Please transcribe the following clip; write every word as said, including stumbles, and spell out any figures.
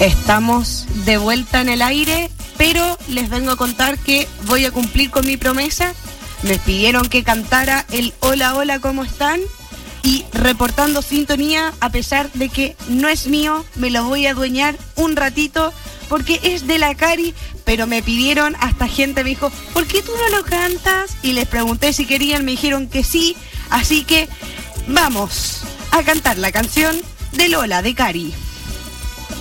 Estamos de vuelta en el aire, pero les vengo a contar que voy a cumplir con mi promesa. Me pidieron que cantara el hola, hola, ¿cómo están? Y reportando sintonía, a pesar de que no es mío, me lo voy a adueñar un ratito porque es de la Cari, pero me pidieron, hasta gente me dijo, ¿por qué tú no lo cantas? Y les pregunté si querían, me dijeron que sí, así que vamos a cantar la canción del hola de Cari.